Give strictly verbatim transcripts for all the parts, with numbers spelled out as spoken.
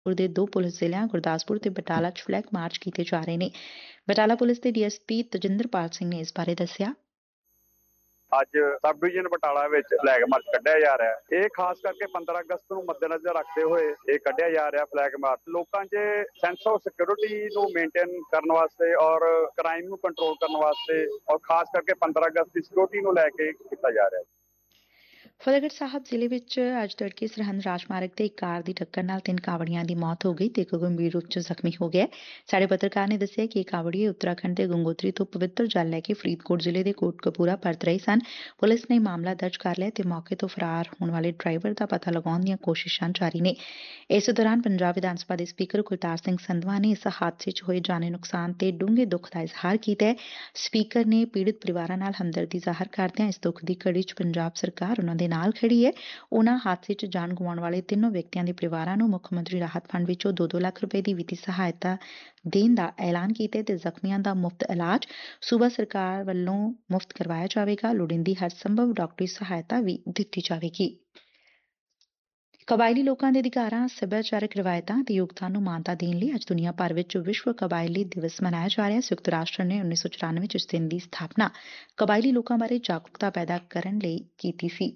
ਦੇ ਦੋ ਪੁਲਿਸ ਜ਼ਿਲ੍ਹਿਆਂ ਗੁਰਦਾਸਪੁਰ ਤੇ ਬਟਾਲਾ 'ਚ ਫਲੈਗ ਮਾਰਚ ਕੀਤੇ ਜਾ ਰਹੇ ਨੇ। ਬਟਾਲਾ ਪੁਲਿਸ ਦੇ D S P Tajinderpal Singh ਨੇ ਇਸ ਬਾਰੇ ਦੱਸਿਆ। ਅੱਜ ਸਬ ਡਿਵੀਜ਼ਨ ਬਟਾਲਾ ਵਿੱਚ ਫਲੈਗ ਮਾਰਚ ਕੱਢਿਆ ਜਾ ਰਿਹਾ ਹੈ। ਇਹ ਖਾਸ ਕਰਕੇ ਪੰਦਰਾਂ ਅਗਸਤ ਨੂੰ ਮੱਦੇਨਜ਼ਰ ਰੱਖਦੇ ਹੋਏ ਇਹ ਕੱਢਿਆ ਜਾ ਰਿਹਾ ਫਲੈਗ ਮਾਰਚ। ਲੋਕਾਂ 'ਚ ਸੈਂਸ ਆਫ ਸਿਕਿਉਰਿਟੀ ਨੂੰ ਮੇਨਟੇਨ ਕਰਨ ਵਾਸਤੇ ਔਰ ਕ੍ਰਾਈਮ ਨੂੰ ਕੰਟਰੋਲ ਕਰਨ ਵਾਸਤੇ ਔਰ ਖਾਸ ਕਰਕੇ ਪੰਦਰਾਂ ਅਗਸਤ ਦੀ ਸਿਕਿਉਰਿਟੀ ਨੂੰ ਲੈ ਕੇ ਕੀਤਾ ਜਾ ਰਿਹਾ ਹੈ। ਫਤਿਹਗੜ੍ਹ ਸਾਹਿਬ ਜ਼ਿਲ੍ਹੇ ਵਿੱਚ ਅੱਜ ਤੜਕੇ ਸਰਹੰਦ ਰਾਜਮਾਰਗ ਤੇ ਇੱਕ ਕਾਰ ਦੀ ਟੱਕਰ ਨਾਲ ਤਿੰਨ ਕਾਵੜੀਆਂ ਦੀ ਮੌਤ ਹੋ ਗਈ ਤੇ ਇੱਕ ਗੰਭੀਰ ਰੂਪ 'ਚ ਜ਼ਖਮੀ ਹੋ ਗਿਆ। ਸਾਡੇ ਪੱਤਰਕਾਰ ਨੇ ਦੱਸਿਆ ਕਿ ਇਹ ਕਾਵੜੀਏ ਉੱਤਰਾਖੰਡ ਦੇ ਗੰਗੋਤਰੀ ਤੋਂ ਪਵਿੱਤਰ ਜਲ ਲੈ ਕੇ ਫਰੀਦਕੋਟ ਜ਼ਿਲ੍ਹੇ ਦੇ ਕੋਟਕਪੂਰਾ ਪਰਤ ਰਹੇ ਸਨ। ਪੁਲਿਸ ਨੇ ਮਾਮਲਾ ਦਰਜ ਕਰ ਲਿਆ ਤੇ ਮੌਕੇ ਤੋਂ ਫਰਾਰ ਹੋਣ ਵਾਲੇ ਡਰਾਈਵਰ ਦਾ ਪਤਾ ਲਗਾਉਣ ਦੀਆਂ ਕੋਸ਼ਿਸ਼ਾਂ ਜਾਰੀ ਨੇ। ਇਸ ਦੌਰਾਨ ਪੰਜਾਬ ਵਿਧਾਨ ਸਭਾ ਦੇ ਸਪੀਕਰ ਕੁਲਤਾਰ ਸਿੰਘ ਸੰਧਵਾ ਨੇ ਇਸ ਹਾਦਸੇ 'ਚ ਹੋਏ ਜਾਨੀ ਨੁਕਸਾਨ ਤੇ ਡੂੰਘੇ ਦੁੱਖ ਦਾ ਇਜ਼ਹਾਰ ਕੀਤਾ ਹੈ। ਸਪੀਕਰ ਨੇ ਪੀੜਤ ਪਰਿਵਾਰਾਂ ਨਾਲ ਹਮਦਰਦੀ ਜ਼ਾਹਰ ਕਰਦਿਆਂ ਇਸ ਦੁੱਖ ਦੀ ਘੜੀ 'ਚ ਪੰਜਾਬ ਸਰਕਾਰ ਉਹਨਾਂ ਦੇ ਨਾਲ ਖੜੀ ਹੈ। ਉਨ੍ਹਾਂ ਹਾਦਸੇ 'ਚ ਜਾਨ ਗਵਾਉਣ ਵਾਲੇ ਤਿੰਨੋਂ ਵਿਅਕਤੀਆਂ ਦੇ ਪਰਿਵਾਰਾਂ ਨੂੰ ਮੁੱਖ ਮੰਤਰੀ ਰਾਹਤ ਫੰਡ ਵਿੱਚੋਂ ਦੋ ਦੋ ਲੱਖ ਰੁਪਏ ਦੀ ਵਿੱਤੀ ਸਹਾਇਤਾ ਦੇਣ ਦਾ ਐਲਾਨ ਕੀਤਾ ਤੇ ਜ਼ਖਮੀਆਂ ਦਾ ਮੁਫਤ ਇਲਾਜ ਸੂਬਾ ਸਰਕਾਰ ਵੱਲੋਂ ਮੁਫਤ ਕਰਵਾਇਆ ਜਾਵੇਗਾ। ਲੋੜੀਂਦੀ ਹਰ ਸੰਭਵ ਡਾਕਟਰੀ ਸਹਾਇਤਾ ਵੀ ਦਿੱਤੀ ਜਾਵੇਗੀ। ਕਬਾਇਲੀ ਲੋਕਾਂ ਦੇ ਅਧਿਕਾਰਾਂ, ਸੱਭਿਆਚਾਰਕ ਰਵਾਇਤਾਂ ਅਤੇ ਯੋਗਤਾ ਨੂੰ ਮਾਨਤਾ ਦੇਣ ਲਈ ਅੱਜ ਦੁਨੀਆ ਭਰ ਵਿੱਚ ਵਿਸ਼ਵ ਕਬਾਇਲੀ ਦਿਵਸ ਮਨਾਇਆ ਜਾ ਰਿਹਾ ਹੈ। ਸੰਯੁਕਤ ਰਾਸ਼ਟਰ ਨੇ ਉੱਨੀ ਸੌ ਚੁਰਾਨਵੇਂ 'ਚ ਇਸ ਦਿਨ ਦੀ ਸਥਾਪਨਾ ਕਬਾਇਲੀ ਲੋਕਾਂ ਬਾਰੇ ਜਾਗਰੂਕਤਾ ਪੈਦਾ ਕਰਨ ਲਈ ਕੀਤੀ ਸੀ।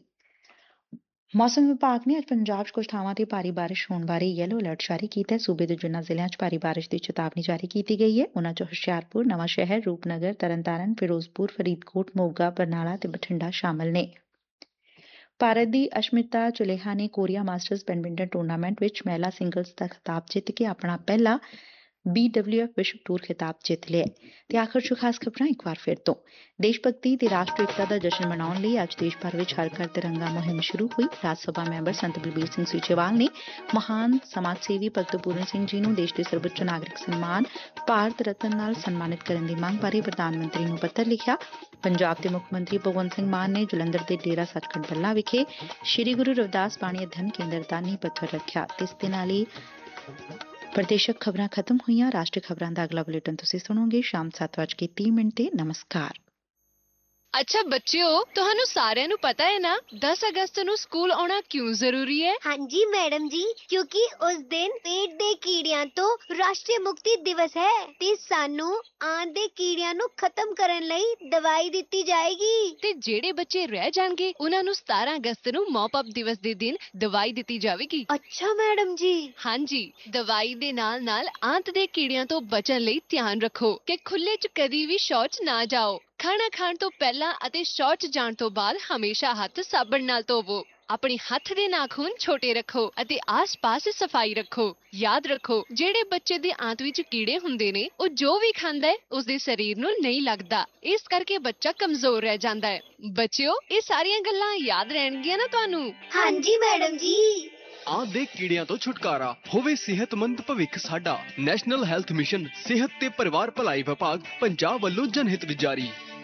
ਮੌਸਮ ਵਿਭਾਗ ਨੇ ਅੱਜ ਪੰਜਾਬ 'ਚ ਕੁਝ ਥਾਵਾਂ ਤੇ ਭਾਰੀ ਬਾਰਿਸ਼ ਹੋਣ ਬਾਰੇ ਯੈਲੋ ਅਲਰਟ ਜਾਰੀ ਕੀਤਾ ਹੈ। ਸੂਬੇ ਦੇ ਜਿਨ੍ਹਾਂ ਜ਼ਿਲ੍ਹਿਆਂ 'ਚ ਭਾਰੀ ਬਾਰਿਸ਼ ਦੀ ਚੇਤਾਵਨੀ ਜਾਰੀ ਕੀਤੀ ਗਈ ਹੈ ਉਨ੍ਹਾਂ 'ਚ ਹੁਸ਼ਿਆਰਪੁਰ, ਨਵਾਂ ਸ਼ਹਿਰ, ਰੂਪਨਗਰ, ਤਰਨਤਾਰਨ, ਫਿਰੋਜ਼ਪੁਰ, ਫਰੀਦਕੋਟ, ਮੋਗਾ, ਬਰਨਾਲਾ ਤੇ ਬਠਿੰਡਾ ਸ਼ਾਮਲ ਨੇ। ਭਾਰਤ ਦੀ ਅਸ਼ਮਿਤਾ ਚੁਲੇਹਾ ਨੇ ਕੋਰੀਆ ਮਾਸਟਰਜ਼ ਬੈਡਮਿੰਟਨ ਟੂਰਨਾਮੈਂਟ ਵਿੱਚ ਮਹਿਲਾ ਸਿੰਗਲਜ਼ ਦਾ ਖਿਤਾਬ ਜਿੱਤ ਕੇ ਆਪਣਾ ਪਹਿਲਾ ਬੀ ਡਬਲਿਊ ਐਫ ਵਿਸ਼ਵ ਟੂਰ ਖਿਤਾਬ ਜਿੱਤ ਲਿਆ। ਤੇ ਆਖਰ 'ਚ ਖਾਸ ਖਬਰਾਂ ਇੱਕ ਵਾਰ ਫਿਰ ਤੋਂ। ਦੇਸ਼ ਭਗਤੀ ਤੇ ਰਾਸ਼ਟਰੀ ਏਕਤਾ ਦਾ ਜਸ਼ਨ ਮਨਾਉਣ ਲਈ ਅੱਜ ਦੇਸ਼ ਭਰ ਵਿੱਚ ਹਰ ਘਰ ਤਿਰੰਗਾ ਮੁਹਿੰਮ ਸ਼ੁਰੂ ਹੋਈ। ਰਾਜ ਸਭਾ ਮੈਂਬਰ ਸੰਤ ਬਲਬੀਰ ਸਿੰਘ ਸੀਚੇਵਾਲ ਨੇ ਮਹਾਨ ਸਮਾਜ ਸੇਵੀ ਭਗਤ ਪੂਰਨ ਸਿੰਘ ਜੀ ਨੂੰ ਦੇਸ਼ ਦੇ ਸਰਵਉੱਚ ਨਾਗਰਿਕ ਸਨਮਾਨ ਭਾਰਤ ਰਤਨ ਨਾਲ ਸਨਮਾਨਿਤ ਕਰਨ ਦੀ ਮੰਗ ਬਾਰੇ ਪ੍ਰਧਾਨ ਮੰਤਰੀ ਨੂੰ ਪੱਤਰ ਲਿਖਿਆ। ਪੰਜਾਬ ਦੇ ਮੁੱਖ ਮੰਤਰੀ ਭਗਵੰਤ ਸਿੰਘ ਮਾਨ ਨੇ ਜਲੰਧਰ ਦੇ ਡੇਰਾ ਸੱਚਖੰਡ ਬੱਲਾ ਵਿਖੇ ਸ੍ਰੀ ਗੁਰੂ ਰਵਿਦਾਸ ਬਾਣੀ ਅਧਿਐਨ ਕੇਂਦਰ ਦਾ ਨੀਂਹ ਪੱਥਰ ਰੱਖਿਆ। ਤੇ ਇਸ ਦੇ ਨਾਲ ਹੀ ਪ੍ਰਦੇਸ਼ਕ ਖਬਰਾਂ ਖਤਮ ਹੋਈਆਂ। ਰਾਸ਼ਟਰੀ ਖਬਰਾਂ ਦਾ ਅਗਲਾ ਬੁਲੇਟਿਨ ਤੁਸੀਂ ਸੁਣੋਗੇ ਸ਼ਾਮ ਸੱਤ ਵੱਜ ਕੇ ਤੀਹ ਮਿੰਟ ਤੇ। ਨਮਸਕਾਰ। ਅੱਛਾ ਬੱਚਿਓ, ਤੁਹਾਨੂੰ ਸਾਰਿਆਂ ਨੂੰ ਪਤਾ ਹੈ ਨਾ ਦਸ ਅਗਸਤ ਨੂੰ ਸਕੂਲ ਆਉਣਾ ਕਿਉਂ ਜ਼ਰੂਰੀ ਹੈ? ਹਾਂਜੀ ਮੈਡਮ ਜੀ, ਕਿਉਂਕਿ ਉਸ ਦਿਨ ਪੇਟ ਦੇ ਕੀੜਿਆਂ ਤੋਂ ਰਾਸ਼ਟਰੀ ਮੁਕਤੀ ਦਿਵਸ ਹੈ ਤੇ ਸਾਨੂੰ ਆਂਤ ਦੇ ਕੀੜਿਆਂ ਨੂੰ ਖਤਮ ਕਰਨ ਲਈ ਦਵਾਈ ਦਿੱਤੀ ਜਾਏਗੀ। ਤੇ ਜਿਹੜੇ ਬੱਚੇ ਰਹਿ ਜਾਣਗੇ ਉਹਨਾਂ ਨੂੰ ਸਤਾਰਾਂ ਅਗਸਤ ਨੂੰ ਮੌਪ ਅਪ ਦਿਵਸ ਦੇ ਦਿਨ ਦਵਾਈ ਦਿੱਤੀ ਜਾਵੇਗੀ। ਅੱਛਾ ਮੈਡਮ ਜੀ। ਹਾਂਜੀ, ਦਵਾਈ ਦੇ ਨਾਲ ਨਾਲ ਆਂਤ ਦੇ ਕੀੜਿਆਂ ਤੋਂ ਬਚਣ ਲਈ ਧਿਆਨ ਰੱਖੋ ਕਿ ਖੁੱਲੇ 'ਚ ਕਦੀ ਵੀ ਸ਼ੌਚ ਨਾ ਜਾਓ। ਖਾਣਾ ਖਾਣ ਤੋਂ ਪਹਿਲਾਂ ਅਤੇ ਸ਼ੌਚ ਜਾਣ ਤੋਂ ਬਾਅਦ ਹਮੇਸ਼ਾ ਹੱਥ ਸਾਬਣ ਨਾਲ ਧੋਵੋ। ਆਪਣੇ ਹੱਥ ਦੇ ਨਾਖੂਨ ਛੋਟੇ ਰੱਖੋ ਅਤੇ ਆਸ-ਪਾਸ ਸਫਾਈ ਰੱਖੋ। ਯਾਦ ਰੱਖੋ, ਜਿਹੜੇ ਬੱਚੇ ਦੇ ਆਂਤ ਵਿੱਚ ਕੀੜੇ ਹੁੰਦੇ ਨੇ ਉਹ ਜੋ ਵੀ ਖਾਂਦਾ ਹੈ ਉਸਦੇ ਸਰੀਰ ਨੂੰ ਨਹੀਂ ਲੱਗਦਾ, ਇਸ ਕਰਕੇ ਬੱਚਾ ਕਮਜ਼ੋਰ ਰਹਿ ਜਾਂਦਾ ਹੈ। ਬੱਚਿਓ, ਇਹ ਸਾਰੀਆਂ ਗੱਲਾਂ ਯਾਦ ਰਹਿਣਗੀਆਂ ਨਾ ਤੁਹਾਨੂੰ? ਹਾਂਜੀ ਮੈਡਮ ਜੀ। ਆਂਤ ਦੇ ਕੀੜਿਆਂ ਤੋਂ ਛੁਟਕਾਰਾ ਹੋਵੇ ਸਿਹਤਮੰਦ ਭਵਿੱਖ ਸਾਡਾ। ਨੈਸ਼ਨਲ ਹੈਲਥ ਮਿਸ਼ਨ, ਸਿਹਤ ਤੇ ਪਰਿਵਾਰ ਭਲਾਈ ਵਿਭਾਗ ਪੰਜਾਬ ਵੱਲੋਂ ਜਨਹਿਤ ਵਿੱਚ ਜਾਰੀ।